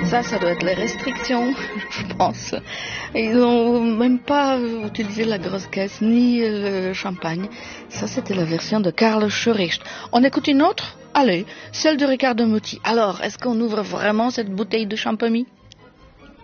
Ça doit être les restrictions, je pense. Ils n'ont même pas utilisé la grosse caisse ni le champagne. Ça, c'était la version de Karl Schuricht. On écoute une autre? Allez, celle de Riccardo Muti. Alors, est-ce qu'on ouvre vraiment cette bouteille de champagne?